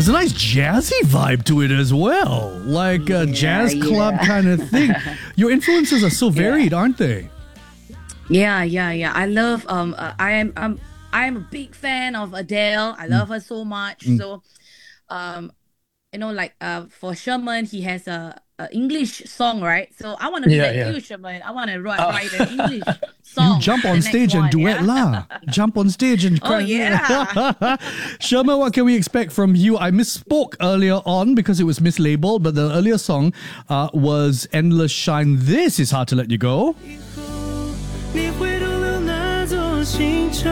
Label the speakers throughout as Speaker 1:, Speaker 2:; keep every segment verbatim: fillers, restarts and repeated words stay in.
Speaker 1: There's a nice jazzy vibe to it as well, like a
Speaker 2: Yeah,
Speaker 1: jazz club
Speaker 2: yeah.
Speaker 1: kind of thing. Your influences are so varied, aren't they?
Speaker 2: Yeah, yeah, yeah. I love. Um, uh, I am. Um, I am a big fan of Adele. I love her so much. So, um, you know, like uh, for Sherman, he has a, a English song, right? So I want to be
Speaker 3: Yeah,
Speaker 2: like
Speaker 3: yeah.
Speaker 2: you, Sherman. I want to write, write an English song.
Speaker 1: You jump
Speaker 2: the
Speaker 1: on
Speaker 2: next
Speaker 1: stage and
Speaker 2: one,
Speaker 1: duet
Speaker 2: yeah?
Speaker 1: lah. Jump on stage and
Speaker 2: Oh
Speaker 1: cry.
Speaker 2: yeah.
Speaker 1: Sherman, what can we expect from you? I misspoke earlier on because it was mislabeled, but the earlier song uh, was Endless Shine. This is Hard to Let You Go.
Speaker 4: 你会懂得那座星球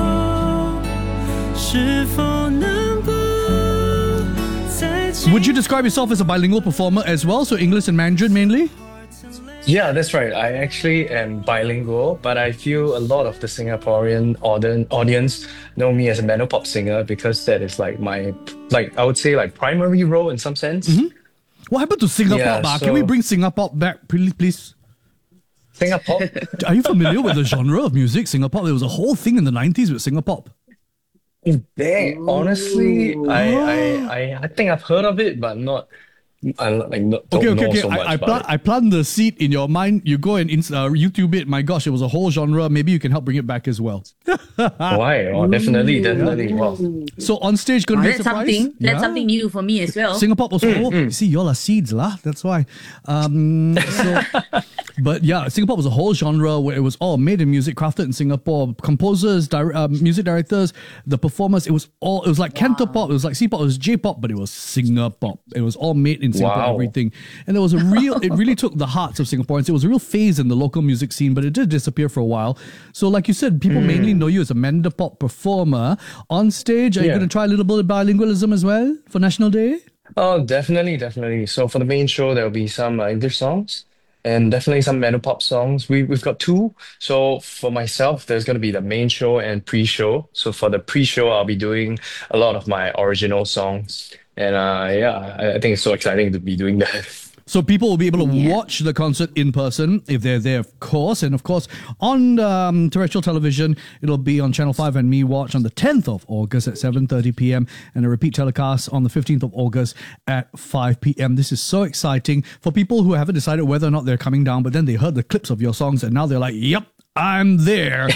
Speaker 4: 是否能够在
Speaker 1: Would you describe yourself as a bilingual performer as well? So English and Mandarin mainly?
Speaker 3: Yeah, that's right. I actually am bilingual, but I feel a lot of the Singaporean auden- audience know me as a melopop singer because that is like my, like I would say, like primary role in some sense.
Speaker 1: What happened to Singapore?
Speaker 3: Yeah,
Speaker 1: bah? Can
Speaker 3: so-
Speaker 1: we bring Singapore back, please? please?
Speaker 3: Singapore.
Speaker 1: Are you familiar with the genre of music, Singapore? There was a whole thing in the nineties with Singapore.
Speaker 3: Dang, honestly, I, I I I think I've heard of it, but not. I like not don't
Speaker 1: Okay, okay,
Speaker 3: know
Speaker 1: okay.
Speaker 3: so much
Speaker 1: I, I,
Speaker 3: about
Speaker 1: plant,
Speaker 3: it.
Speaker 1: I plant the seed in your mind. You go and ins- uh, YouTube it. My gosh, it was a whole genre. Maybe you can help bring it back as well.
Speaker 3: Why? Oh, definitely, definitely. Wow.
Speaker 1: So on stage, gonna
Speaker 2: Oh,
Speaker 1: be a
Speaker 2: that's
Speaker 1: surprise.
Speaker 2: something. That's
Speaker 1: Yeah.
Speaker 2: something new for me as well.
Speaker 1: Singapore was oh, you see, y'all are seeds, lah. That's why. Um, so, but yeah, Singapore was a whole genre where it was all made in music, crafted in Singapore. Composers, dir- uh, music directors, the performers. It was all. It was like Cantopop. It was like C-pop. It was J-pop, but it was Singapore. It was all made in Singapore.
Speaker 3: Wow.
Speaker 1: Everything, and there was a real. It really took the hearts of Singaporeans. It was a real phase in the local music scene, but it did disappear for a while. So, like you said, people mainly know you as a Mandapop performer on stage. Are you
Speaker 3: Yeah.
Speaker 1: going to try a little bit of bilingualism as well for National Day?
Speaker 3: Oh, definitely, definitely. So for the main show, there'll be some uh, English songs and definitely some melopop songs. We we've got two. So for myself, there's going to be the main show and pre-show. So for the pre-show, I'll be doing a lot of my original songs. And uh, yeah, I, I think it's so exciting to be doing that.
Speaker 1: So people will be able to
Speaker 2: Yeah.
Speaker 1: watch the concert in person if they're there, of course. And of course, on um, terrestrial television, it'll be on Channel five and Me Watch on the tenth of August at seven thirty p.m. and a repeat telecast on the fifteenth of August at five p.m. This is so exciting for people who haven't decided whether or not they're coming down, but then they heard the clips of your songs and now they're like, yep, I'm there.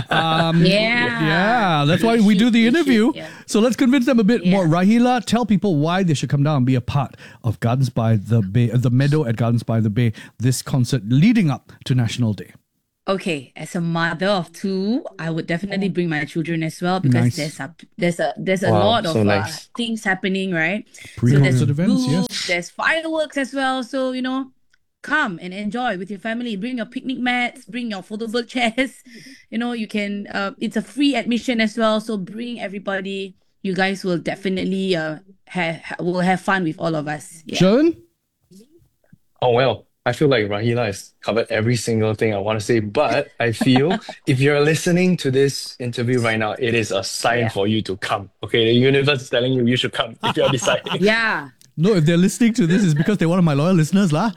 Speaker 1: Um,
Speaker 2: Yeah.
Speaker 1: Yeah, that's why
Speaker 2: You
Speaker 1: we
Speaker 2: should,
Speaker 1: do the
Speaker 2: you should,
Speaker 1: interview.
Speaker 2: yeah.
Speaker 1: So let's convince them a bit
Speaker 2: Yeah.
Speaker 1: more. Rahila, tell people why they should come down and be a part of Gardens by the Bay, the Meadow at Gardens by the Bay, this concert leading up to National Day.
Speaker 2: Okay, as a mother of two, I would definitely bring my children as well because
Speaker 1: Nice.
Speaker 2: there's a there's a there's a
Speaker 3: Wow,
Speaker 2: lot of
Speaker 3: so
Speaker 2: uh,
Speaker 3: nice.
Speaker 2: things happening, right?
Speaker 1: Pre-concert
Speaker 2: there's
Speaker 1: events,
Speaker 2: food,
Speaker 1: yes.
Speaker 2: there's fireworks as well. So you know, come and enjoy with your family. Bring your picnic mats, bring your photo booth chairs. You know, you can. Uh, it's a free admission as well. So bring everybody. You guys will definitely uh have will have fun with all of us. Yeah.
Speaker 1: Sean?
Speaker 3: Oh, well, I feel like Rahila has covered every single thing I want to say, but I feel if you're listening to this interview right now, it is a sign
Speaker 2: Yeah.
Speaker 3: for you to come. Okay, the universe is telling you you should come if you're deciding.
Speaker 2: Yeah.
Speaker 1: No, if they're listening to this, it's because they're one of my loyal listeners, lah.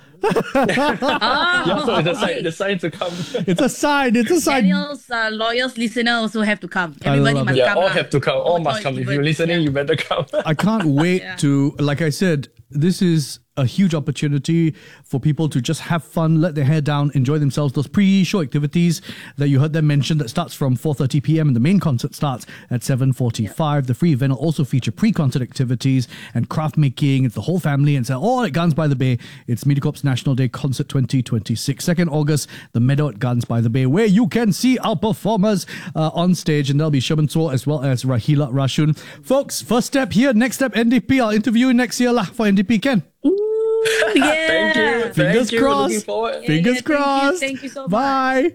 Speaker 3: Yeah, so it's a sign, the sign to come.
Speaker 1: It's a sign. It's a sign.
Speaker 2: Daniel's uh, loyal listener also have to come.
Speaker 1: I
Speaker 2: Everybody
Speaker 1: love
Speaker 2: must
Speaker 1: it.
Speaker 3: Yeah,
Speaker 2: come.
Speaker 3: all
Speaker 2: lah.
Speaker 3: have to come. All
Speaker 2: No
Speaker 3: must
Speaker 2: choice
Speaker 3: come. If
Speaker 2: even.
Speaker 3: you're listening,
Speaker 2: Yeah.
Speaker 3: you better come.
Speaker 1: I can't wait
Speaker 2: Yeah.
Speaker 1: to, like I said, this is a huge opportunity for people to just have fun, let their hair down, enjoy themselves. Those pre-show activities that you heard them mention that starts from four thirty p.m. and the main concert starts at seven forty-five. The free event will also feature pre-concert activities and craft making. It's the whole family and it's all at Gardens by the Bay. It's MediaCorp's National Day Concert twenty twenty-six. second of August, the Meadow at Gardens by the Bay, where you can see our performers uh, on stage, and there'll be Sherman Tso as well as Rahila Rashun. Folks, first step here, next step N D P. I'll interview you next year lah for N D P, Ken.
Speaker 2: Yeah.
Speaker 3: Thank you.
Speaker 1: Fingers
Speaker 3: Thank you.
Speaker 1: crossed.
Speaker 3: Looking forward.
Speaker 1: Fingers
Speaker 2: yeah, thank you.
Speaker 1: crossed.
Speaker 2: Thank you so much.
Speaker 1: Bye.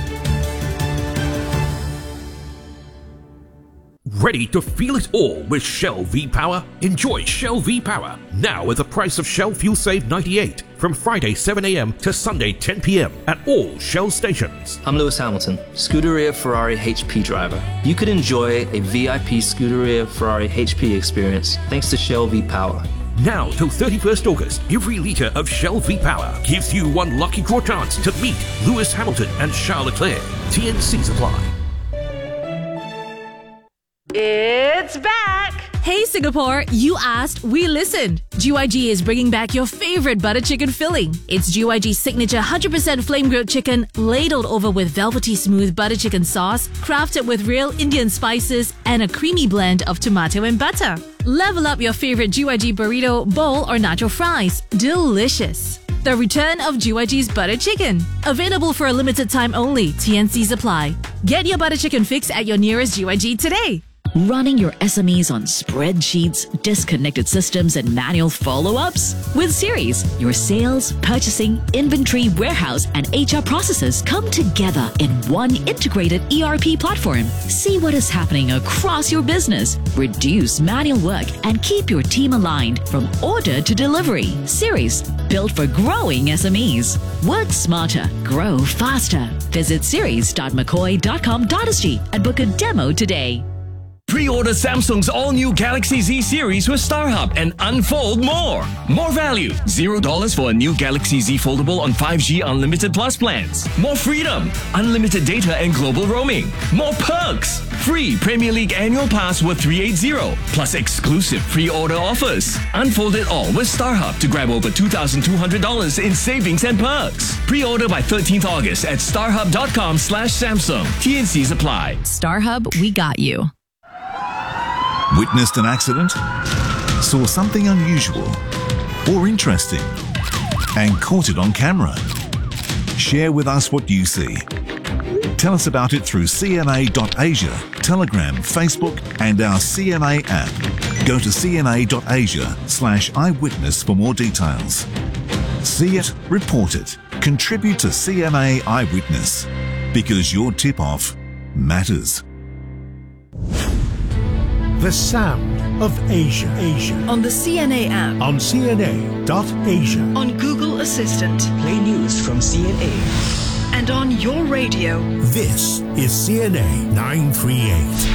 Speaker 5: Ready to feel it all with Shell V-Power? Enjoy Shell V-Power now at the price of Shell Fuel Save ninety-eight from Friday seven a.m. to Sunday ten p.m. at all Shell stations.
Speaker 6: I'm Lewis Hamilton, Scuderia Ferrari H P driver. You could enjoy a V I P Scuderia Ferrari H P experience thanks to Shell V-Power.
Speaker 5: Now till thirty-first August, every litre of Shell V-Power gives you one lucky draw chance to meet Lewis Hamilton and Charles Leclerc. T N Cs apply.
Speaker 7: It's back! Hey Singapore, you asked, we listened. G Y G is bringing back your favorite butter chicken filling. It's G Y G's signature one hundred percent flame grilled chicken, ladled over with velvety smooth butter chicken sauce, crafted with real Indian spices and a creamy blend of tomato and butter. Level up your favorite G Y G burrito, bowl or nacho fries. Delicious. The return of G Y G's butter chicken. Available for a limited time only. T N Cs apply. Get your butter chicken fix at your nearest G Y G today.
Speaker 8: Running your S M Es on spreadsheets, disconnected systems, and manual follow-ups? With Series, your sales, purchasing, inventory, warehouse, and H R processes come together in one integrated E R P platform. See what is happening across your business, reduce manual work, and keep your team aligned from order to delivery. Series, built for growing S M Es. Work smarter, grow faster. Visit series dot mccoy dot com dot s g and book a demo today.
Speaker 9: Pre-order Samsung's all-new Galaxy Z series with StarHub and unfold more. More value. zero dollars for a new Galaxy Z Foldable on five G Unlimited Plus plans. More freedom. Unlimited data and global roaming. More perks. Free Premier League annual pass worth three hundred eighty. Plus exclusive pre-order offers. Unfold it all with StarHub to grab over two thousand two hundred dollars in savings and perks. Pre-order by thirteenth August at starhub dot com slash Samsung. T N Cs apply.
Speaker 7: StarHub, we got you.
Speaker 10: Witnessed an accident? Saw something unusual or interesting and caught it on camera? Share with us what you see. Tell us about it through C N A dot asia, Telegram, Facebook and our C N A app. Go to C N A dot asia slash eyewitness for more details. See it, report it, contribute to C N A Eyewitness because your tip-off matters.
Speaker 11: The sound of Asia. Asia.
Speaker 12: On the C N A app.
Speaker 11: On C N A dot asia.
Speaker 12: On Google Assistant.
Speaker 13: Play news from C N A.
Speaker 12: And on your radio.
Speaker 11: This is C N A nine thirty-eight.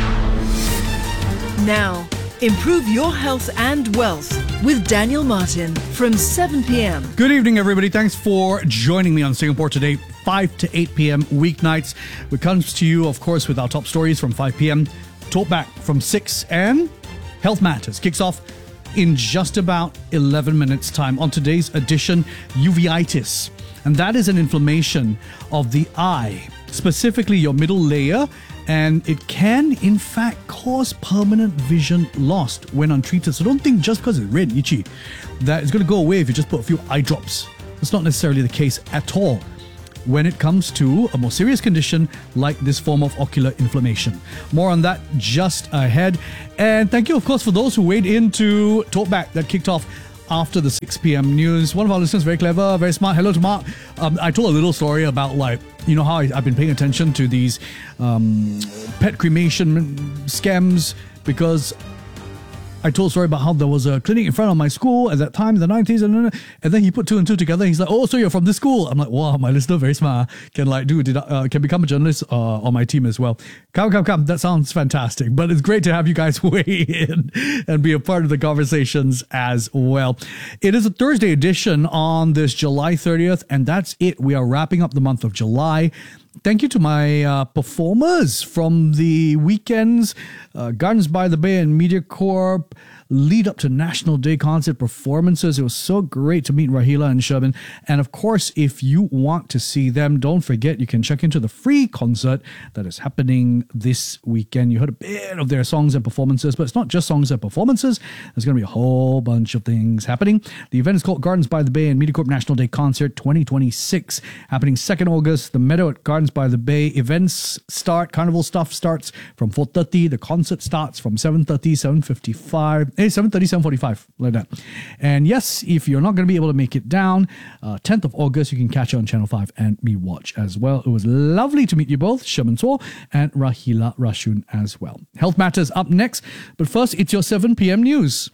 Speaker 12: Now, improve your health and wealth with Daniel Martin from seven p.m.
Speaker 1: Good evening, everybody. Thanks for joining me on Singapore Today, five to eight p.m. weeknights. It comes to you, of course, with our top stories from five p.m. Talkback from six, and Health Matters kicks off in just about eleven minutes time. On today's edition, uveitis, and that is an inflammation of the eye, specifically your middle layer, and it can in fact cause permanent vision loss when untreated. So don't think just because it's red and itchy that it's going to go away if you just put a few eye drops. That's not necessarily the case at all when it comes to a more serious condition like this form of ocular inflammation. More on that just ahead. And thank you, of course, for those who weighed into Talkback that kicked off after the six p.m. news. One of our listeners, very clever, very smart. Hello to Mark. Um, I told a little story about, like, you know, how I, I've been paying attention to these um, pet cremation scams because I told a story about how there was a clinic in front of my school at that time in the nineties, and, and then he put two and two together. He's like, "Oh, so you're from this school?" I'm like, "Wow, my listener very smart. Can like do did uh, can become a journalist uh, on my team as well." Come, come, come. That sounds fantastic. But it's great to have you guys weigh in and be a part of the conversations as well. It is a Thursday edition on this July thirtieth, and that's it. We are wrapping up the month of July. Thank you to my uh, performers from the weekends, uh, Gardens by the Bay and MediaCorp, lead up to National Day concert performances. It was so great to meet Rahila and Sherman. And of course, if you want to see them, don't forget you can check into the free concert that is happening this weekend. You heard a bit of their songs and performances, but it's not just songs and performances. There's going to be a whole bunch of things happening. The event is called Gardens by the Bay and MediaCorp National Day Concert twenty twenty-six, happening second August. The Meadow at Gardens by the Bay. Events start, carnival stuff starts from four thirty. The concert starts from seven thirty, seven fifty-five. Hey, seven thirty, seven forty-five, like that. And yes, if you're not going to be able to make it down, uh, tenth of August, you can catch it on Channel five and Me Watch as well. It was lovely to meet you both, Sherman Saw and Rahila Rashun as well. Health Matters up next, but first, it's your seven p.m. news.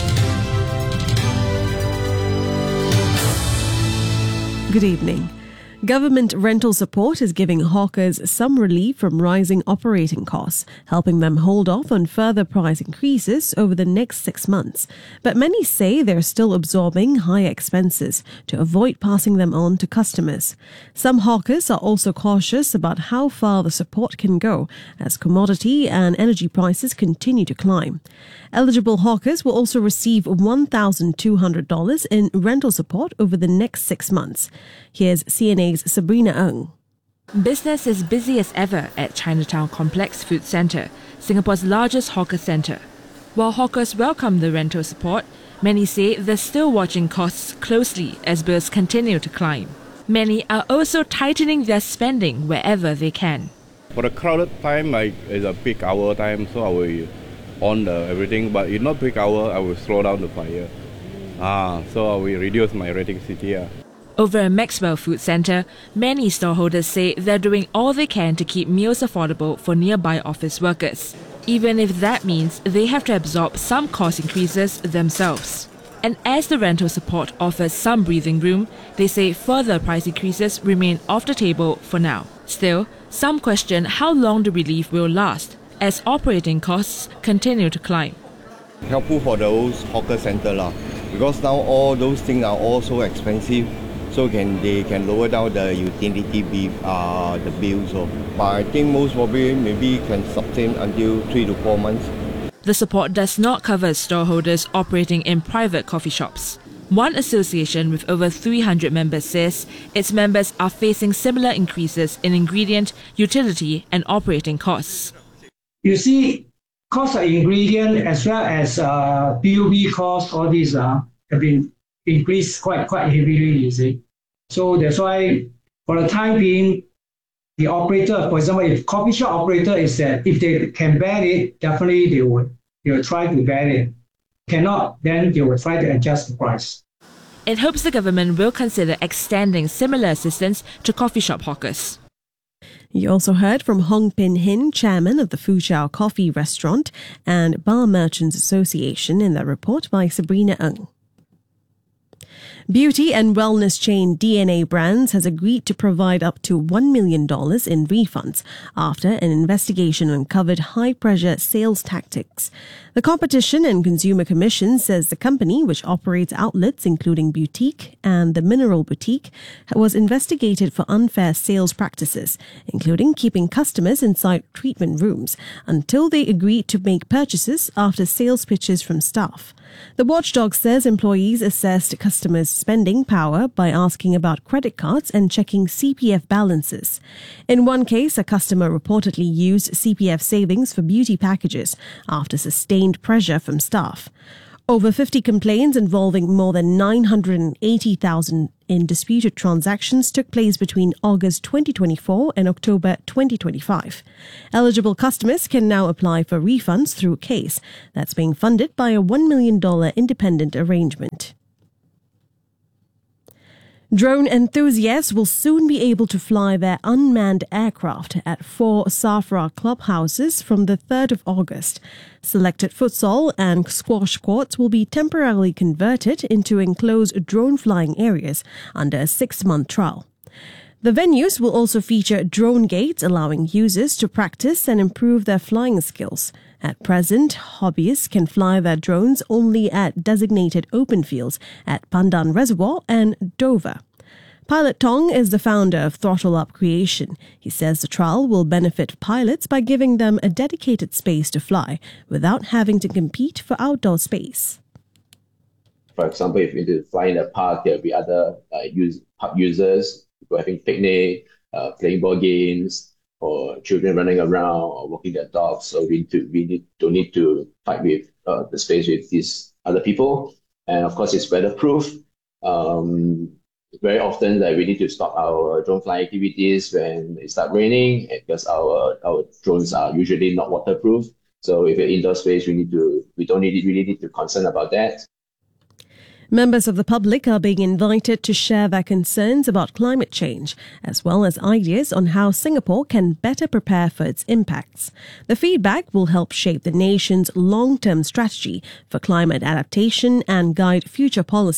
Speaker 14: Good evening. Government rental support is giving hawkers some relief from rising operating costs, helping them hold off on further price increases over the next six months. But many say they're still absorbing higher expenses to avoid passing them on to customers. Some hawkers are also cautious about how far the support can go as commodity and energy prices continue to climb. Eligible hawkers will also receive one thousand two hundred dollars in rental support over the next six months. Here's C N A's Sabrina Ng.
Speaker 15: Business is busy as ever at Chinatown Complex Food Centre, Singapore's largest hawker centre. While hawkers welcome the rental support, many say they're still watching costs closely as bills continue to climb. Many are also tightening their spending wherever they can.
Speaker 16: For the crowded time, like, it's a peak hour time, so I will on the everything. But in not peak hour, I will slow down the fire. Ah, so I will reduce my rating C T R.
Speaker 15: Over at Maxwell Food Centre, many stallholders say they're doing all they can to keep meals affordable for nearby office workers, even if that means they have to absorb some cost increases themselves. And as the rental support offers some breathing room, they say further price increases remain off the table for now. Still, some question how long the relief will last as operating costs continue to climb.
Speaker 17: Helpful for those hawker centre lah, because now all those things are all so expensive. So can they can lower down the utility bill, uh, the bills. So. But I think most probably maybe can sustain until three to four months.
Speaker 15: The support does not cover stallholders operating in private coffee shops. One association with over three hundred members says its members are facing similar increases in ingredient, utility and operating costs.
Speaker 18: You see, cost of ingredient as well as uh, P U B costs, all these uh, have been increased quite quite heavily, you see. So that's why, for the time being, the operator, for example, if coffee shop operator is that if they can bear it, definitely they would they will try to bear it. Cannot, then they will try to adjust the price.
Speaker 15: It hopes the government will consider extending similar assistance to coffee shop hawkers.
Speaker 14: You also heard from Hong Pin Hin, chairman of the Fu Chao Coffee Restaurant and Bar Merchants Association, in that report by Sabrina Ng. Beauty and wellness chain D N A Brands has agreed to provide up to one million dollars in refunds after an investigation uncovered high-pressure sales tactics. The Competition and Consumer Commission says the company, which operates outlets including Boutique and the Mineral Boutique, was investigated for unfair sales practices, including keeping customers inside treatment rooms until they agreed to make purchases after sales pitches from staff. The watchdog says employees assessed customers' spending power by asking about credit cards and checking C P F balances. In one case, a customer reportedly used C P F savings for beauty packages after sustained pressure from staff. Over fifty complaints involving more than nine hundred eighty thousand in disputed transactions took place between August twenty twenty-four and October twenty twenty-five. Eligible customers can now apply for refunds through CASE that's being funded by a one million dollars independent arrangement. Drone enthusiasts will soon be able to fly their unmanned aircraft at four SAFRA clubhouses from the third of August. Selected futsal and squash courts will be temporarily converted into enclosed drone flying areas under a six-month trial. The venues will also feature drone gates, allowing users to practice and improve their flying skills. At present, hobbyists can fly their drones only at designated open fields at Pandan Reservoir and Dover. Pilot Tong is the founder of Throttle Up Creation. He says the trial will benefit pilots by giving them a dedicated space to fly without having to compete for outdoor space.
Speaker 19: For example, if you need to fly in a park, there will be other uh, use, park users who are having picnic, uh, playing board games, or children running around or walking their dogs. So we need to we need, don't need to fight with uh, the space with these other people. And of course, it's weatherproof. Um, very often, that we need to stop our drone flying activities when it starts raining because our our drones are usually not waterproof. So if you're indoor space, we need to we don't need really need to concern about that.
Speaker 14: Members of the public are being invited to share their concerns about climate change, as well as ideas on how Singapore can better prepare for its impacts. The feedback will help shape the nation's long-term strategy for climate adaptation and guide future policies.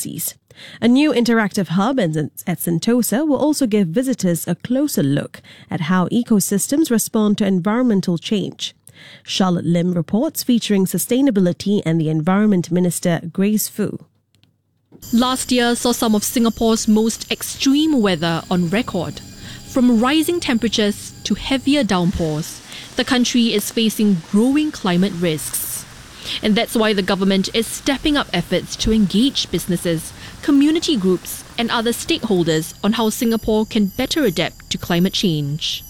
Speaker 14: A new interactive hub at Sentosa will also give visitors a closer look at how ecosystems respond to environmental change. Charlotte Lim reports, featuring sustainability and the Environment Minister Grace Fu.
Speaker 20: Last year saw some of Singapore's most extreme weather on record. From rising temperatures to heavier downpours, the country is facing growing climate risks. And that's why the government is stepping up efforts to engage businesses, community groups and other stakeholders on how Singapore can better adapt to climate change.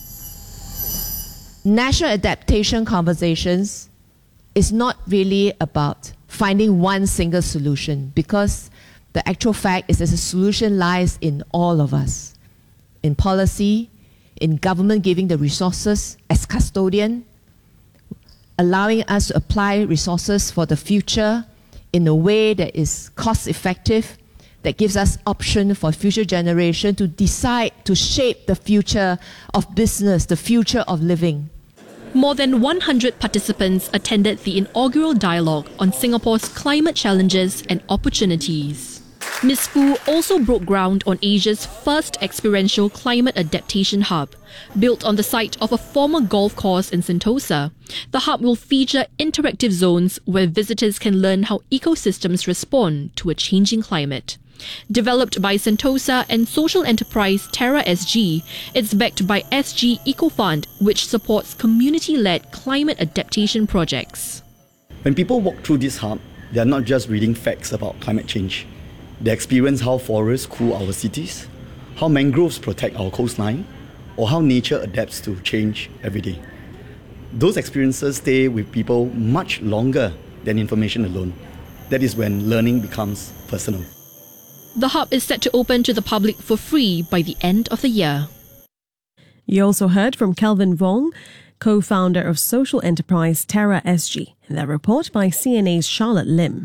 Speaker 21: National adaptation conversations is not really about finding one single solution, because the actual fact is that the solution lies in all of us. In policy, in government giving the resources as custodian, allowing us to apply resources for the future in a way that is cost effective, that gives us option for future generation to decide to shape the future of business, the future of living.
Speaker 20: More than one hundred participants attended the inaugural dialogue on Singapore's climate challenges and opportunities. Miz Fu also broke ground on Asia's first experiential climate adaptation hub. Built on the site of a former golf course in Sentosa, the hub will feature interactive zones where visitors can learn how ecosystems respond to a changing climate. Developed by Sentosa and social enterprise Terra S G, it's backed by S G EcoFund, which supports community-led climate adaptation projects.
Speaker 22: When people walk through this hub, they are not just reading facts about climate change. They experience how forests cool our cities, how mangroves protect our coastline, or how nature adapts to change every day. Those experiences stay with people much longer than information alone. That is when learning becomes personal.
Speaker 20: The hub is set to open to the public for free by the end of the year.
Speaker 14: You also heard from Kelvin Wong, co-founder of social enterprise Terra S G, in that report by C N A's Charlotte Lim.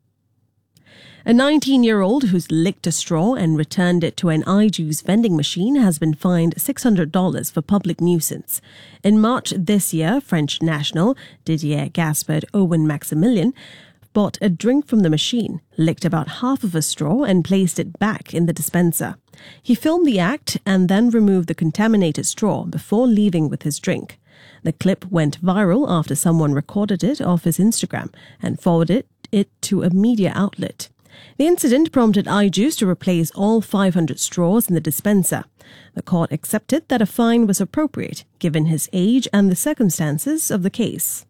Speaker 14: A nineteen-year-old who's licked a straw and returned it to an iJuice vending machine has been fined six hundred dollars for public nuisance. In March this year, French national Didier Gaspard Owen Maximilian bought a drink from the machine, licked about half of a straw and placed it back in the dispenser. He filmed the act and then removed the contaminated straw before leaving with his drink. The clip went viral after someone recorded it off his Instagram and forwarded it to a media outlet. The incident prompted iJuice to replace all five hundred straws in the dispenser. The court accepted that a fine was appropriate given his age and the circumstances of the case.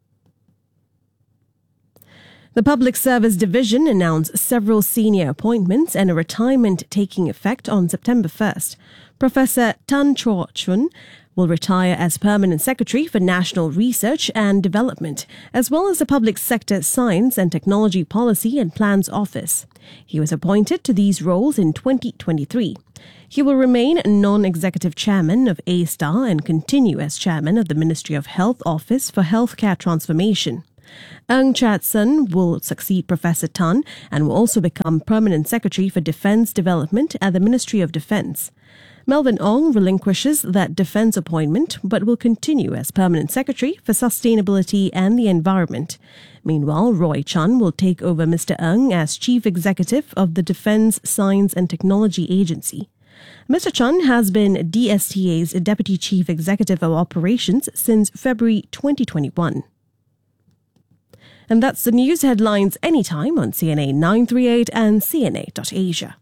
Speaker 14: The Public Service Division announced several senior appointments and a retirement taking effect on September first. Professor Tan Chor Chun will retire as Permanent Secretary for National Research and Development, as well as the Public Sector Science and Technology Policy and Plans Office. He was appointed to these roles in twenty twenty-three. He will remain non-executive chairman of A S T A and continue as chairman of the Ministry of Health Office for Healthcare Transformation. Ng Chat Sun will succeed Professor Tan and will also become Permanent Secretary for Defence Development at the Ministry of Defence. Melvin Ong relinquishes that defence appointment but will continue as Permanent Secretary for Sustainability and the Environment. Meanwhile, Roy Chan will take over Mister Ng as Chief Executive of the Defence Science and Technology Agency. Mister Chan has been D S T A's Deputy Chief Executive of Operations since February twenty twenty-one. And that's the news headlines anytime on C N A nine thirty-eight and C N A dot Asia.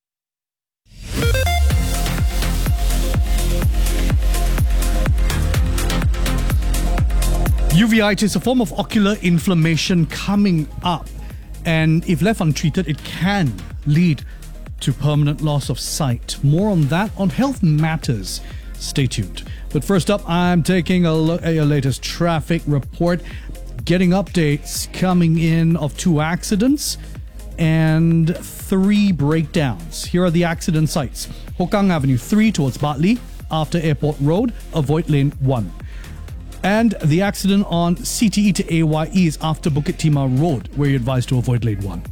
Speaker 1: Uveitis is a form of ocular inflammation coming up, and if left untreated, it can lead to permanent loss of sight. More on that on Health Matters. Stay tuned. But first up, I'm taking a look at your latest traffic report. Getting updates coming in of two accidents and three breakdowns. Here are the accident sites. Hokang Avenue three towards Bartley after Airport Road, avoid lane one. And the accident on C T E to A Y E is after Bukit Timah Road, where you're advised to avoid lane one.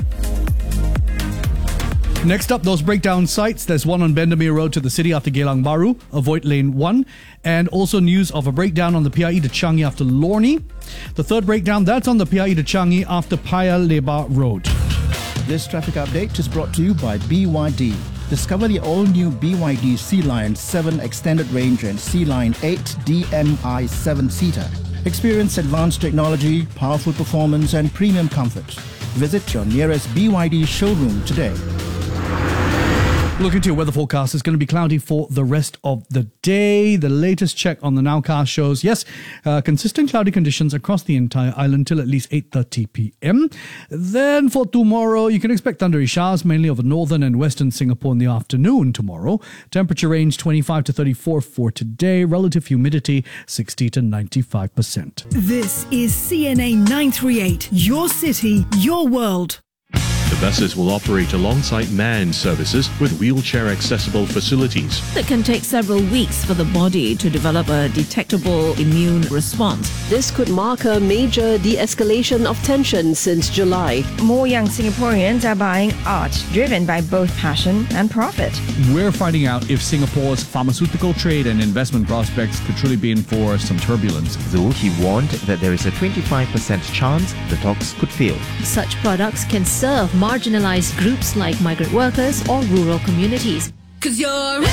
Speaker 1: Next up, those breakdown sites. There's one on Bendemeer Road to the city after Geylang Baru, avoid lane one. And also news of a breakdown on the P I E to Changi after Lornie. The third breakdown, that's on the P I E to Changi after Paya Lebar Road.
Speaker 3: This traffic update is brought to you by B Y D. Discover the all-new B Y D Sea Lion seven Extended Range and Sea Lion eight D M I seven-seater. Experience advanced technology, powerful performance and premium comfort. Visit your nearest B Y D showroom today.
Speaker 1: Looking to your weather forecast, it's going to be cloudy for the rest of the day. The latest check on the Nowcast shows, yes, uh, consistent cloudy conditions across the entire island till at least eight thirty p.m. Then for tomorrow, you can expect thundery showers mainly over northern and western Singapore in the afternoon tomorrow. Temperature range twenty-five to thirty-four for today. Relative humidity sixty to ninety-five percent.
Speaker 12: This is C N A nine thirty-eight, your city, your world.
Speaker 4: The buses will operate alongside manned services with wheelchair-accessible facilities.
Speaker 23: It can take several weeks for the body to develop a detectable immune response.
Speaker 24: This could mark a major de-escalation of tension since July.
Speaker 25: More young Singaporeans are buying art, driven by both passion and profit.
Speaker 1: We're finding out if Singapore's pharmaceutical trade and investment prospects could truly be in for some turbulence.
Speaker 26: Though he warned that there is a twenty-five percent chance the talks could fail.
Speaker 20: Such products can serve marginalized groups like migrant workers or rural communities.
Speaker 27: Cause you're everywhere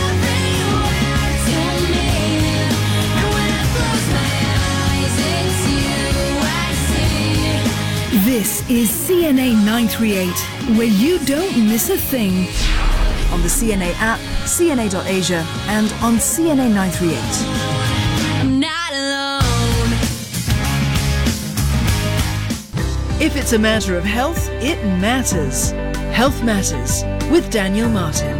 Speaker 27: to me, and when I close my eyes, it's you I see.
Speaker 12: This is C N A nine thirty-eight, where you don't miss a thing. On the C N A app, C N A dot asia, and on C N A nine thirty-eight.
Speaker 27: I'm not alone.
Speaker 12: If it's a matter of health, it matters. Health Matters with Daniel Martin.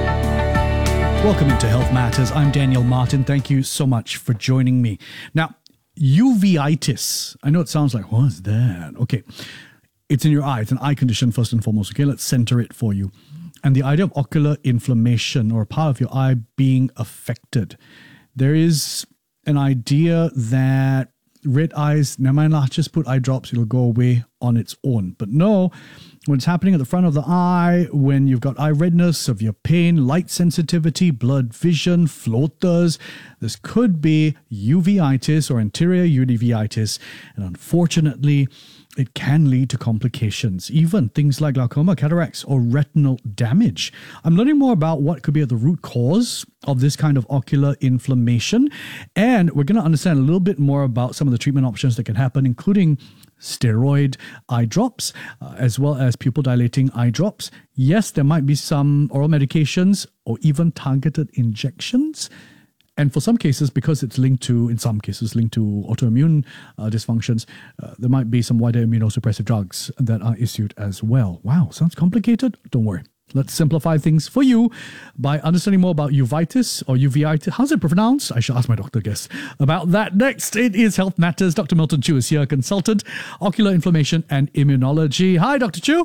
Speaker 1: Welcome into Health Matters. I'm Daniel Martin. Thank you so much for joining me. Now, uveitis. I know it sounds like, what's that? Okay. It's in your eye. It's an eye condition first and foremost. Okay, let's center it for you. And the idea of ocular inflammation or part of your eye being affected. There is an idea that red eyes, never mind, just put eye drops, it'll go away on its own. But no, when it's happening at the front of the eye, when you've got eye redness, severe pain, light sensitivity, blurred vision, floaters, this could be uveitis or anterior uveitis. And unfortunately, it can lead to complications, even things like glaucoma, cataracts, or retinal damage. I'm learning more about what could be at the root cause of this kind of ocular inflammation, and we're going to understand a little bit more about some of the treatment options that can happen, including steroid eye drops, uh, as well as pupil dilating eye drops. Yes, there might be some oral medications or even targeted injections. And for some cases, because it's linked to, in some cases, linked to autoimmune uh, dysfunctions, uh, there might be some wider immunosuppressive drugs that are issued as well. Wow, sounds complicated? Don't worry. Let's simplify things for you by understanding more about uveitis or uveitis. How's it pronounced? I should ask my doctor, guess, about that next. It is Health Matters. Doctor Milton Chu is here, consultant, ocular inflammation and immunology. Hi, Doctor Chu.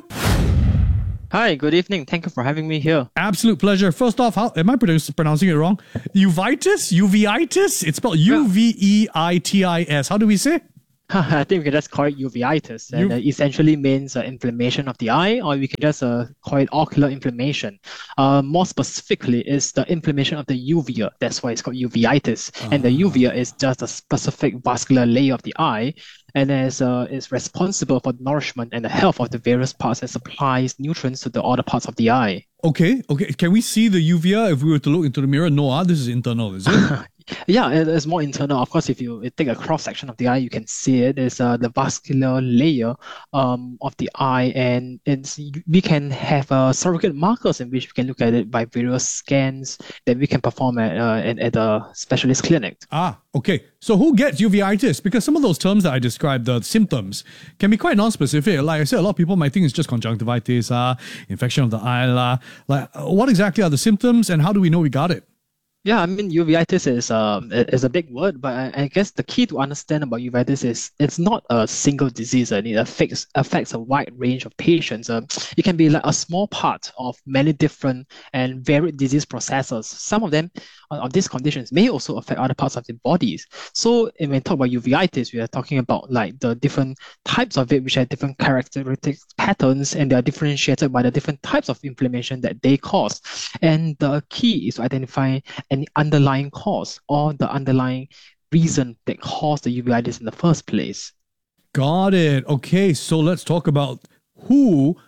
Speaker 28: Hi, good evening. Thank you for having me here.
Speaker 1: Absolute pleasure. First off, how am I pronouncing it wrong? Uveitis? Uveitis? It's spelled U V E I T I S. How do we say?
Speaker 28: I think we can just call it uveitis, and uh, essentially means uh, inflammation of the eye, or we can just uh, call it ocular inflammation. Uh, more specifically, is the inflammation of the uvea. That's why it's called uveitis. Uh-huh. And the uvea is just a specific vascular layer of the eye, and is uh, is responsible for the nourishment and the health of the various parts and supplies nutrients to the other parts of the eye.
Speaker 1: Okay, okay. Can we see the uvea if we were to look into the mirror? No, ah, this is internal, is it?
Speaker 28: Yeah, it is more internal. Of course, if you take a cross section of the eye, you can see it. It's uh, the vascular layer um, of the eye, and it's we can have uh, surrogate markers in which we can look at it by various scans that we can perform at uh, at, at a specialist clinic.
Speaker 1: Ah, okay. So who gets uveitis? Because some of those terms that I described, the symptoms, can be quite non-specific. Like I said, a lot of people might think it's just conjunctivitis, uh, infection of the eye. Uh, like, what exactly are the symptoms, and how do we know we got it?
Speaker 28: Yeah, I mean, uveitis is um is a big word, but I, I guess the key to understand about uveitis is it's not a single disease, and it affects affects a wide range of patients. Um, it can be like a small part of many different and varied disease processes. Some of them uh, of these conditions may also affect other parts of the bodies. So when we talk about uveitis, we are talking about like the different types of it, which have different characteristic patterns, and they are differentiated by the different types of inflammation that they cause. And the key is to identify any underlying cause or the underlying reason that caused the uveitis in the first place.
Speaker 1: Got it. Okay, so let's talk about who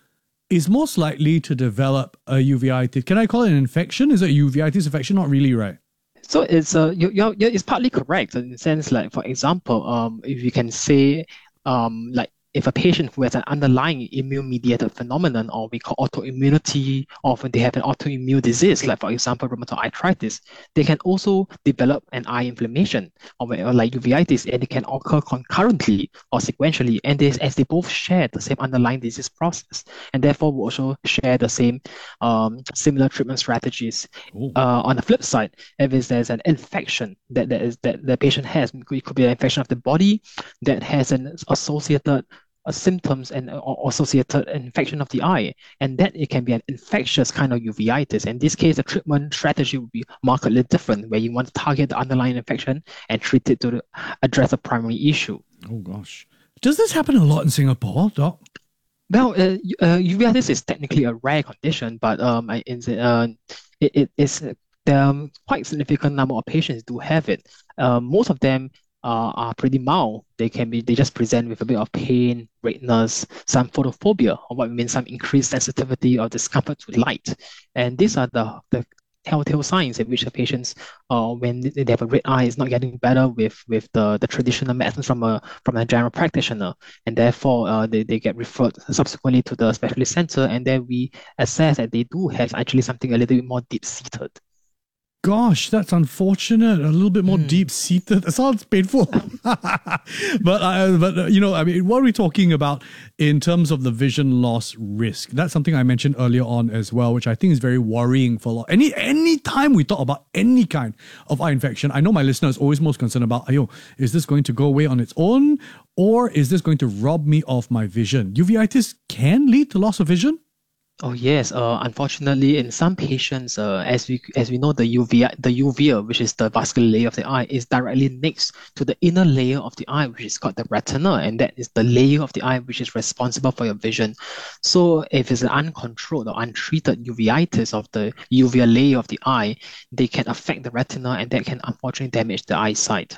Speaker 1: is most likely to develop a uveitis? Can I call it an infection? Is it a uveitis infection? Not really, right?
Speaker 28: So it's uh, you, you're, you're, it's partly correct in the sense, like for example, um, if you can say, um, like if a patient who has an underlying immune-mediated phenomenon, or we call autoimmunity, or when they have an autoimmune disease, like for example rheumatoid arthritis, they can also develop an eye inflammation, or, or like uveitis, and it can occur concurrently or sequentially, and they, as they both share the same underlying disease process, and therefore will also share the same um, similar treatment strategies. Uh, on the flip side, if it's, there's an infection that, that is that the patient has, it could be an infection of the body that has an associated uh, symptoms and or associated infection of the eye, and that it can be an infectious kind of uveitis. In this case, the treatment strategy would be markedly different, where you want to target the underlying infection and treat it to the, address the primary issue.
Speaker 1: Oh gosh, does this happen a lot in Singapore, Doc?
Speaker 28: Well, uh, uh, uveitis is technically a rare condition, but um, I- it's, uh, it, it is there are quite significant number of patients do have it. Uh, most of them uh, are pretty mild. They can be they just present with a bit of pain, redness, some photophobia, or what we mean some increased sensitivity or discomfort to light. And these are the the telltale signs in which the patients, uh, when they have a red eye, is not getting better with with the, the traditional medicine from a from a general practitioner, and therefore uh, they, they get referred subsequently to the specialist center, and then we assess that they do have actually something a little bit more deep seated.
Speaker 1: Gosh, that's unfortunate. A little bit more deep seated. That sounds painful. but uh, but uh, you know, I mean, what are we talking about in terms of the vision loss risk? That's something I mentioned earlier on as well, which I think is very worrying for a lot. Any any time we talk about any kind of eye infection, I know my listener is always most concerned about, ayo, is this going to go away on its own, or is this going to rob me of my vision? Uveitis can lead to loss of vision.
Speaker 28: Oh yes, uh, unfortunately, in some patients, uh, as we as we know, the uvea, the uvea, which is the vascular layer of the eye, is directly next to the inner layer of the eye, which is called the retina, and that is the layer of the eye which is responsible for your vision. So, if it's an uncontrolled or untreated uveitis of the uvea layer of the eye, they can affect the retina, and that can unfortunately damage the eyesight.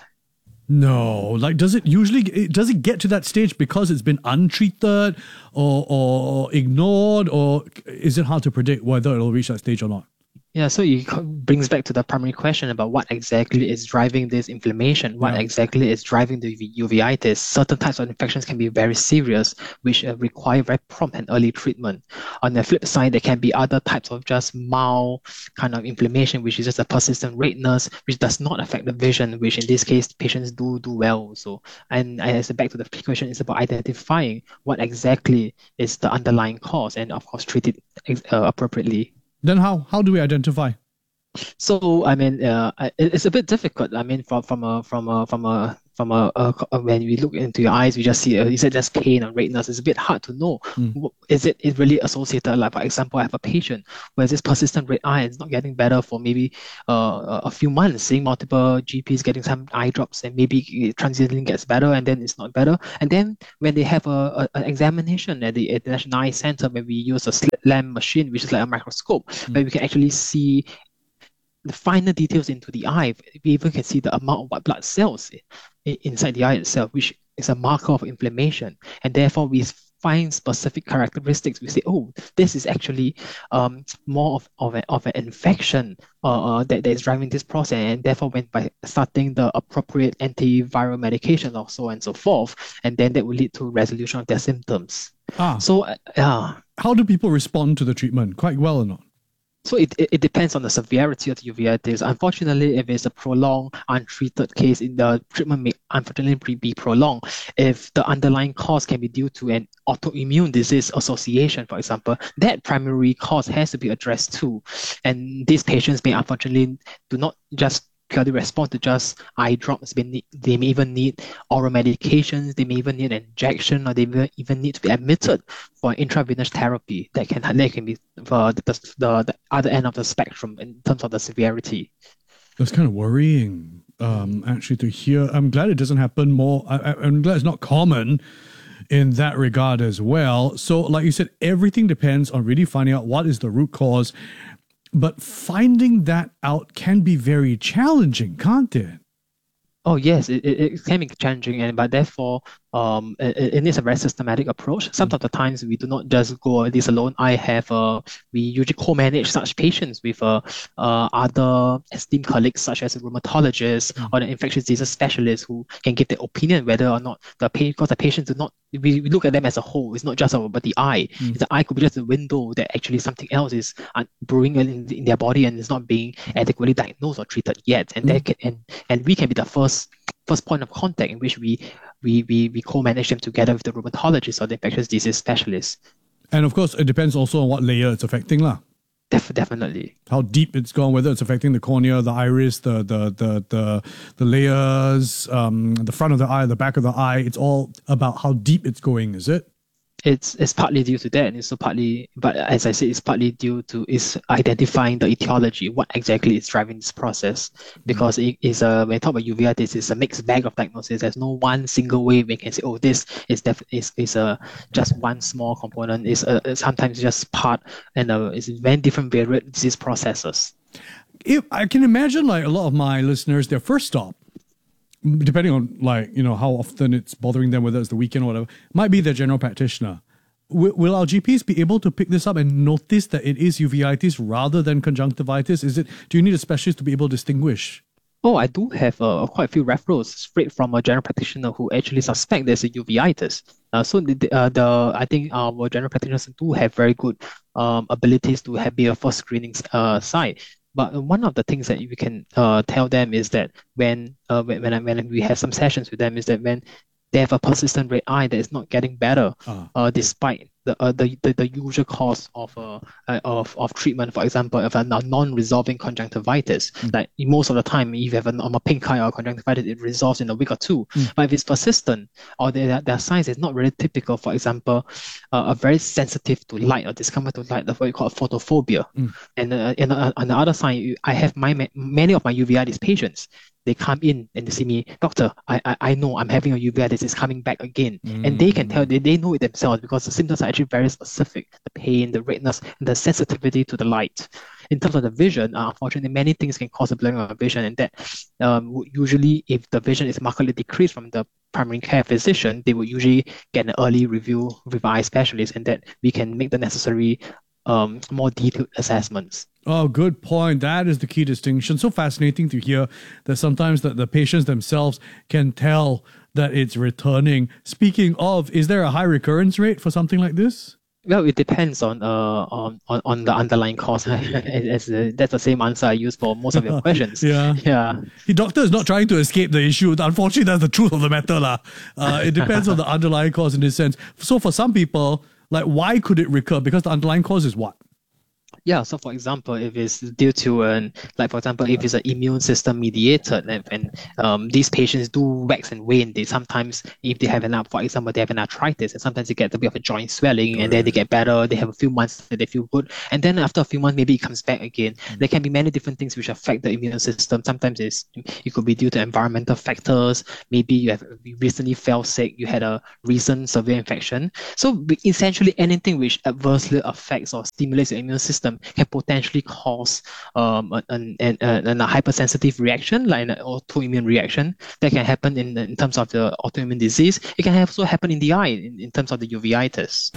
Speaker 1: No, like does it usually it- does it get to that stage because it's been untreated or or ignored, or is it hard to predict whether it'll reach that stage or not?
Speaker 28: Yeah, so it co- brings back to the primary question about what exactly is driving this inflammation, what
Speaker 1: Yeah.
Speaker 28: exactly is driving the uve- uveitis. Certain types of infections can be very serious, which uh, require very prompt and early treatment. On the flip side, there can be other types of just mild kind of inflammation, which is just a persistent redness, which does not affect the vision, which in this case, patients do do well also. And as back to the question, it's about identifying what exactly is the underlying cause and, of course, treat it ex- uh, appropriately.
Speaker 1: Then how how do we identify?
Speaker 28: So I mean, uh, I- it- it's a bit difficult. I mean, from from a from a from a from a, uh co- when we look into your eyes, we just see uh, is it just pain or redness? It's a bit hard to know. Wh- Is it is really associated? Like for example, I have a patient who has this persistent red eye and it's not getting better for maybe uh, a a few months, seeing multiple G Ps, getting some eye drops, and maybe it transiently gets better and then it's not better. And then when they have a, a an examination at the, at the National Eye Center, where we use a slit lamp machine, which is like a microscope, where we can actually see the finer details into the eye. We even can see the amount of white blood cells i- inside the eye itself, which is a marker of inflammation. And therefore, we find specific characteristics. We say, oh, this is actually um, more of, of, a, of an infection uh, uh, that, that is driving this process. And therefore, when by starting the appropriate antiviral medication or so on and so forth, and then that will lead to resolution of their symptoms.
Speaker 1: Ah,
Speaker 28: So, uh, yeah.
Speaker 1: how do people respond to the treatment? Quite well or not?
Speaker 28: So it, it, it depends on the severity of the uveitis. Unfortunately, if it's a prolonged, untreated case, in the treatment may unfortunately be prolonged. If the underlying cause can be due to an autoimmune disease association, for example, that primary cause has to be addressed too. And these patients may unfortunately do not just purely respond to just eye drops. They, need, they may even need oral medications. They may even need an injection, or they may even need to be admitted for intravenous therapy. That can that can be uh, the, the the other end of the spectrum in terms of the severity.
Speaker 1: That's kind of worrying, um, actually, to hear. I'm glad it doesn't happen more. I, I- I'm glad it's not common in that regard as well. So, like you said, everything depends on really finding out what is the root cause. But finding that out can be very challenging, can't it?
Speaker 28: Oh yes, it, it, it can be challenging, and but therefore um, it, it needs a very systematic approach. Some of the times we do not just go this alone. I have uh, we usually co-manage such patients with uh, uh, other esteemed colleagues such as a rheumatologist mm. or an infectious disease specialist who can give their opinion whether or not the patient, because the patients do not, we, we look at them as a whole. It's not just about the eye. Mm. The eye could be just a window that actually something else is brewing in, in their body and is not being adequately diagnosed or treated yet. And mm. they can, and and we can be the first first point of contact in which we we we, we co-manage them together with the rheumatologist or the infectious disease specialist.
Speaker 1: And of course, it depends also on what layer it's affecting, lah.
Speaker 28: Def- definitely.
Speaker 1: How deep it's gone, whether it's affecting the cornea, the iris, the the the the, the layers, um, the front of the eye, the back of the eye. It's all about how deep it's going, is it?
Speaker 28: It's it's partly due to that, and it's so partly, but as I said, it's partly due to is identifying the etiology, what exactly is driving this process. Because mm. it is a when we talk about uveitis, it's a mixed bag of diagnosis. There's no one single way we can say, oh, this is def- is is a just one small component. It's a, sometimes just part, and uh, it's very different varied disease processes.
Speaker 1: If I can imagine, like a lot of my listeners, their first stop, depending on like, you know, how often it's bothering them, whether it's the weekend or whatever, might be their general practitioner. W- will our G Ps be able to pick this up and notice that it is uveitis rather than conjunctivitis? Is it? Do you need a specialist to be able to distinguish?
Speaker 28: Oh, I do have uh, quite a few referrals straight from a general practitioner who actually suspect there's a uveitis. Uh, so the, uh, the I think our general practitioners do have very good um, abilities to have be a first screening uh, site. But one of the things that we can uh, tell them is that when uh, when when, when we have some sessions with them is that when they have a persistent red eye that is not getting better, uh. Uh, despite the, uh, the the the usual cause of uh, uh of of treatment. For example, of a non-resolving conjunctivitis, mm. like most of the time, if you have a, a pink eye or conjunctivitis, it resolves in a week or two. Mm. But if it's persistent or their their signs is not really typical, for example, uh, are very sensitive to light or discomfort to light, that's what we call photophobia. Mm. And uh, and uh, on the other side, I have my many of my uveitis patients. They come in and they see me, doctor, I, I I know I'm having a uveitis, it's coming back again. Mm. And they can tell, they, they know it themselves because the symptoms are actually very specific. The pain, the redness, and the sensitivity to the light. In terms of the vision, uh, unfortunately, many things can cause a blurring of vision, and that um, usually if the vision is markedly decreased from the primary care physician, they will usually get an early review with eye specialist, and that we can make the necessary um, more detailed assessments.
Speaker 1: Oh, good point. That is the key distinction. So fascinating to hear that sometimes the, the patients themselves can tell that it's returning. Speaking of, is there a high recurrence rate for something like this?
Speaker 28: Well, it depends on uh on, on, on the underlying cause. As uh, that's the same answer I use for most of your questions.
Speaker 1: yeah,
Speaker 28: yeah.
Speaker 1: The doctor is not trying to escape the issue. Unfortunately, that's the truth of the matter, lah. Uh, it depends on the underlying cause in this sense. So for some people, like, why could it recur? Because the underlying cause is what?
Speaker 28: Yeah, so for example, if it's due to an, like for example, if it's an immune system mediated, and, and um, these patients do wax and wane. They sometimes, if they have an, for example, they have an arthritis, and sometimes they get a bit of a joint swelling, and then they get better. They have a few months that they feel good, and then after a few months, maybe it comes back again. Mm. There can be many different things which affect the immune system. Sometimes it's it could be due to environmental factors. Maybe you have you recently fell sick, you had a recent severe infection. So essentially, anything which adversely affects or stimulates your immune system can potentially cause um, an, an, an, a hypersensitive reaction, like an autoimmune reaction that can happen in, in terms of the autoimmune disease. It can also happen in the eye in, in terms of the uveitis.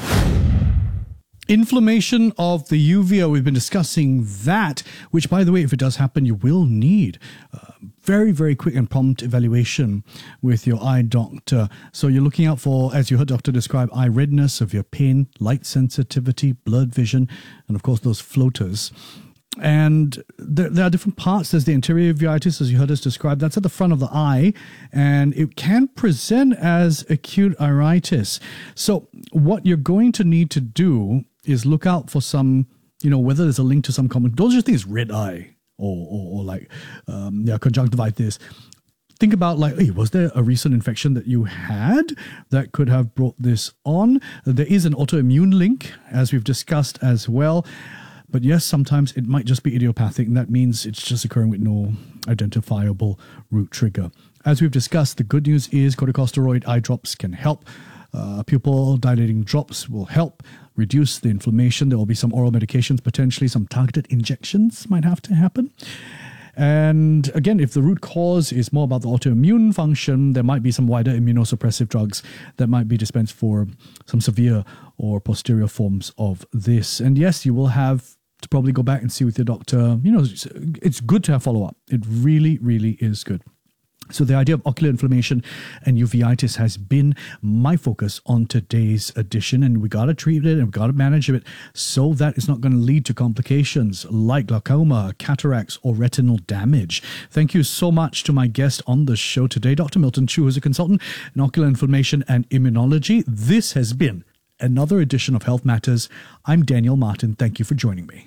Speaker 1: Inflammation of the uvea, we've been discussing that, which, by the way, if it does happen, you will need uh, very, very quick and prompt evaluation with your eye doctor. So you're looking out for, as you heard doctor describe, eye redness, severe pain, light sensitivity, blurred vision, and of course those floaters. And there, there are different parts. There's the anterior uveitis, as you heard us describe. That's at the front of the eye, and it can present as acute iritis. So what you're going to need to do is look out for some, you know, whether there's a link to some common, don't just think it's red eye or, or, or like um, yeah, conjunctivitis. Think about like, hey, was there a recent infection that you had that could have brought this on? There is an autoimmune link, as we've discussed as well. But yes, sometimes it might just be idiopathic, and that means it's just occurring with no identifiable root trigger. As we've discussed, the good news is corticosteroid eye drops can help. Uh, pupil dilating drops will help reduce the inflammation. There will be some oral medications, potentially some targeted injections might have to happen. And again, if the root cause is more about the autoimmune function, there might be some wider immunosuppressive drugs that might be dispensed for some severe or posterior forms of this. And yes, you will have to probably go back and see with your doctor. You know, it's, it's good to have follow-up. It really, really is good. So the idea of ocular inflammation and uveitis has been my focus on today's edition, and we got to treat it and we got to manage it so that it's not going to lead to complications like glaucoma, cataracts, or retinal damage. Thank you so much to my guest on the show today, Doctor Milton Chu, who's a consultant in ocular inflammation and immunology. This has been another edition of Health Matters. I'm Daniel Martin. Thank you for joining me.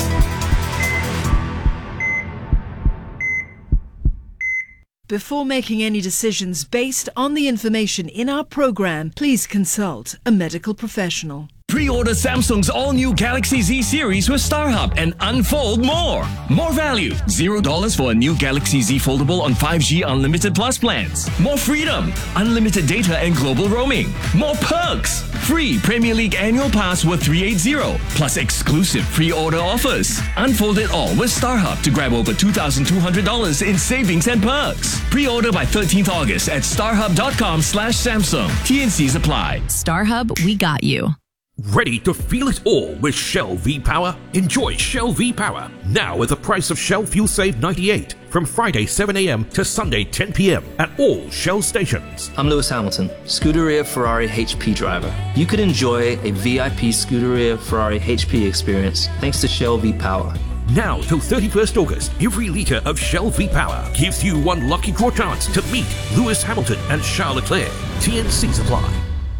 Speaker 12: Before making any decisions based on the information in our program, please consult a medical professional.
Speaker 2: Pre-order Samsung's all-new Galaxy Z series with StarHub and unfold more. More value. zero dollars for a new Galaxy Z Foldable on five G Unlimited Plus plans. More freedom. Unlimited data and global roaming. More perks. Free Premier League annual pass worth three hundred eighty. Plus exclusive pre-order offers. Unfold it all with StarHub to grab over two thousand two hundred dollars in savings and perks. Pre-order by thirteenth August at starhub.com slash Samsung. T and C's apply.
Speaker 5: StarHub, we got you.
Speaker 11: Ready to feel it all with Shell V-Power? Enjoy Shell V-Power now with the price of Shell Fuel Save ninety-eight from Friday seven a.m. to Sunday ten p.m. at all Shell stations.
Speaker 6: I'm Lewis Hamilton, Scuderia Ferrari H P driver. You could enjoy a V I P Scuderia Ferrari H P experience thanks to Shell V-Power.
Speaker 11: Now till thirty-first August, every litre of Shell V-Power gives you one lucky draw chance to meet Lewis Hamilton and Charles Leclerc. T and C's apply.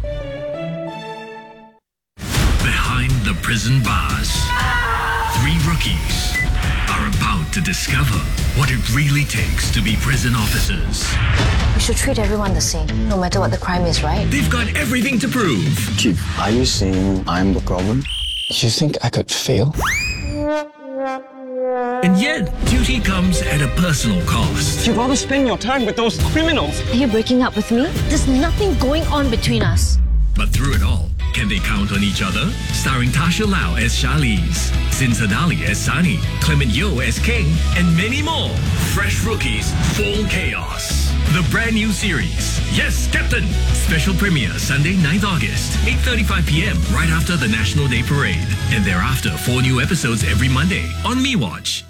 Speaker 7: Behind the prison bars, three rookies are about to discover what it really takes to be prison officers.
Speaker 8: We should treat everyone the same, no matter what the crime is, right?
Speaker 7: They've got everything to prove.
Speaker 9: Chief, are you saying I'm the problem? You think I could fail?
Speaker 7: And yet, duty comes at a personal cost.
Speaker 8: You'd rather spend your time with those criminals. Are you breaking up with me? There's nothing going on between us.
Speaker 7: But through it all, can they count on each other? Starring Tasha Lau as Charlize, Sin Sadali as Sunny, Clement Yeoh as King, and many more. Fresh Rookies, Full Chaos. The brand new series, Yes, Captain! Special premiere Sunday, ninth August, eight thirty-five p.m. right after the National Day Parade. And thereafter, four new episodes every Monday on MeWatch.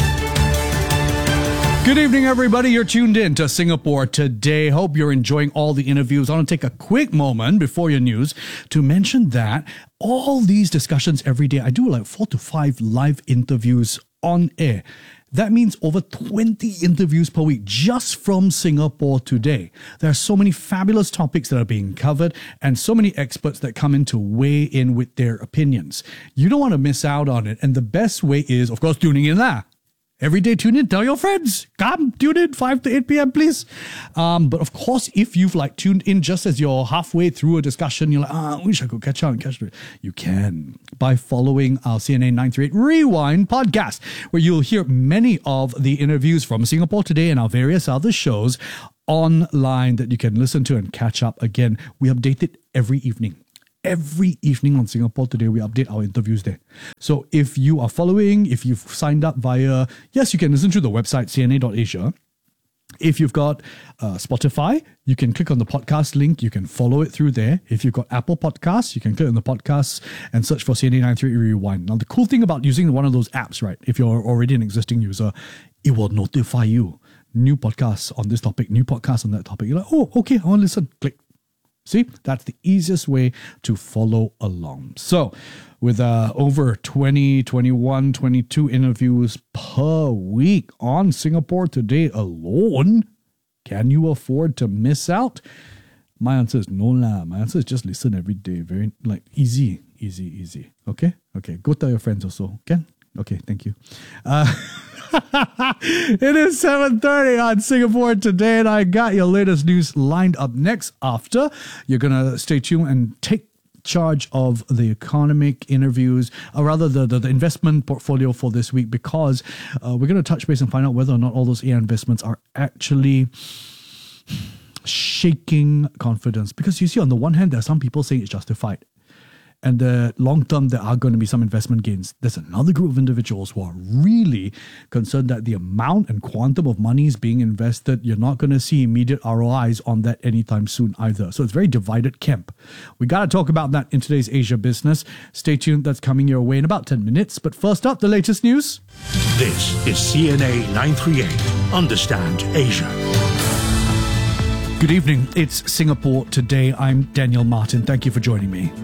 Speaker 1: Good evening, everybody. You're tuned in to Singapore Today. Hope you're enjoying all the interviews. I want to take a quick moment before your news to mention that all these discussions every day, I do like four to five live interviews on air. That means over twenty interviews per week just from Singapore Today. There are so many fabulous topics that are being covered and so many experts that come in to weigh in with their opinions. You don't want to miss out on it. And the best way is, of course, tuning in there. Every day, tune in, tell your friends. Come, tune in, five to eight p.m, please. Um, but of course, if you've like tuned in just as you're halfway through a discussion, you're like, ah, I wish I could catch on and catch it. You can by following our C N A nine thirty-eight Rewind podcast, where you'll hear many of the interviews from Singapore Today and our various other shows online that you can listen to and catch up again. We update it every evening. Every evening on Singapore Today, we update our interviews there. So if you are following, if you've signed up via, yes, you can listen to the website c n a dot asia. If you've got uh, Spotify, you can click on the podcast link. You can follow it through there. If you've got Apple Podcasts, you can click on the podcasts and search for C N A nine thirty-eight Rewind. Now, the cool thing about using one of those apps, right, if you're already an existing user, it will notify you. New podcasts on this topic, new podcasts on that topic. You're like, oh, okay, I want to listen. Click. See, that's the easiest way to follow along. So with uh, over twenty, twenty-one, twenty-two interviews per week on Singapore Today alone, can you afford to miss out? My answer is no lah. My answer is just listen every day. Very like easy, easy, easy. Okay? Okay. Go tell your friends also. Can? Okay, thank you. Uh, it is seven thirty on Singapore Today, and I got your latest news lined up next after. You're going to stay tuned and take charge of the economic interviews, or rather the, the, the investment portfolio for this week, because uh, we're going to touch base and find out whether or not all those A I investments are actually shaking confidence. Because you see, on the one hand, there are some people saying it's justified. and the long term there are going to be some investment gains. There's another group of individuals who are really concerned that the amount and quantum of money is being invested, you're not going to see immediate R O Is on that anytime soon either. So it's very divided camp. We got to talk about that in today's Asia Business. Stay tuned, that's coming your way in about ten minutes. But first up, the latest news.
Speaker 5: This is C N A nine thirty-eight. Understand Asia.
Speaker 1: Good evening. It's Singapore Today. I'm Daniel Martin. Thank you for joining me.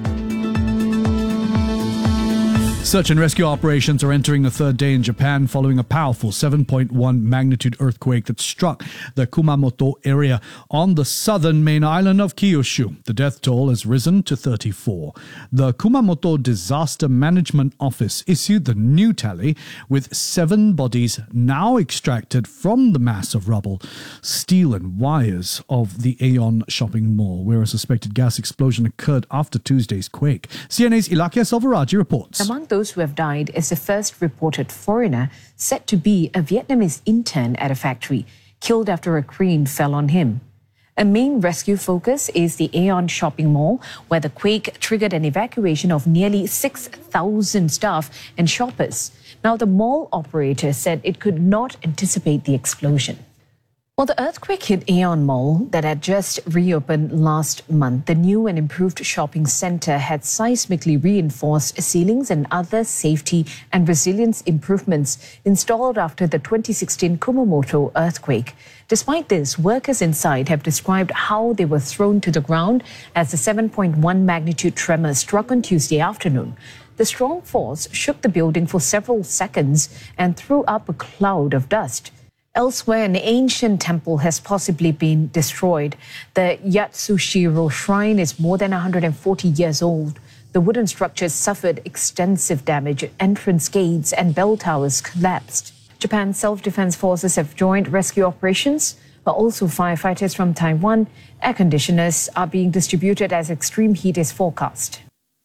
Speaker 1: Search and rescue operations are entering the third day in Japan following a powerful seven point one magnitude earthquake that struck the Kumamoto area on the southern main island of Kyushu. The death toll has risen to thirty-four. The Kumamoto Disaster Management Office issued the new tally, with seven bodies now extracted from the mass of rubble, steel and wires of the Aeon shopping mall, where a suspected gas explosion occurred after Tuesday's quake. C N A's Ilakia Salvaraji reports.
Speaker 10: Among those who have died is the first reported foreigner, said to be a Vietnamese intern at a factory, killed after a crane fell on him. A main rescue focus is the Aeon shopping mall, where the quake triggered an evacuation of nearly six thousand staff and shoppers. Now, the mall operator said it could not anticipate the explosion. Well, the earthquake hit Aeon Mall that had just reopened last month. The new and improved shopping centre had seismically reinforced ceilings and other safety and resilience improvements installed after the twenty sixteen Kumamoto earthquake. Despite this, workers inside have described how they were thrown to the ground as the seven point one magnitude tremor struck on Tuesday afternoon. The strong force shook the building for several seconds and threw up a cloud of dust. Elsewhere, an ancient temple has possibly been destroyed. The Yatsushiro Shrine is more than one hundred forty years old. The wooden structures suffered extensive damage. Entrance gates and bell towers collapsed. Japan's self-defense forces have joined rescue operations, but also firefighters from Taiwan. Air conditioners are being distributed as extreme heat is forecast.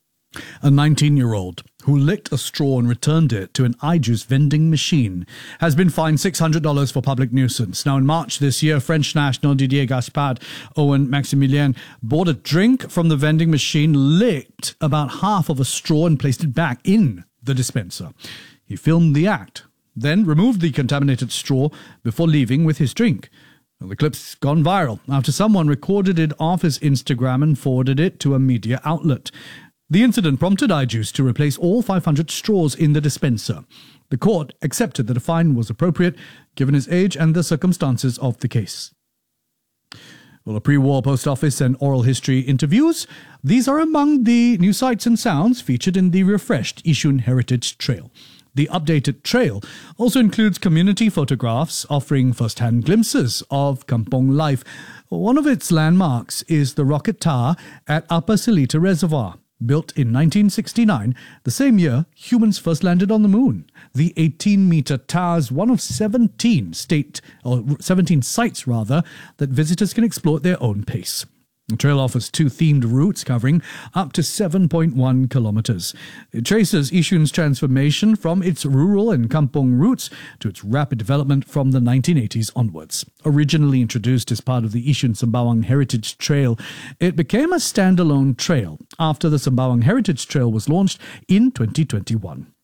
Speaker 1: A nineteen-year-old who licked a straw and returned it to an iJuice vending machine has been fined six hundred dollars for public nuisance. Now, in March this year, French national Didier Gaspard Owen Maximilien bought a drink from the vending machine, licked about half of a straw and placed it back in the dispenser. He filmed the act, then removed the contaminated straw before leaving with his drink. The clip's gone viral after someone recorded it off his Instagram and forwarded it to a media outlet. The incident prompted iJuice to replace all five hundred straws in the dispenser. The court accepted that a fine was appropriate given his age and the circumstances of the case. Well, a pre-war post office and oral history interviews. These are among the new sights and sounds featured in the refreshed Yishun Heritage Trail. The updated trail also includes community photographs offering first-hand glimpses of Kampong life. One of its landmarks is the rocket tower at Upper Seletar Reservoir. Built in nineteen sixty-nine, the same year humans first landed on the moon. The eighteen-meter tower is one of seventeen state or seventeen sites rather that visitors can explore at their own pace. The trail offers two themed routes covering up to seven point one kilometers. It traces Yishun's transformation from its rural and kampong roots to its rapid development from the nineteen eighties onwards. Originally introduced as part of the Yishun Sembawang Heritage Trail, it became a standalone trail after the Sembawang Heritage Trail was launched in twenty twenty-one.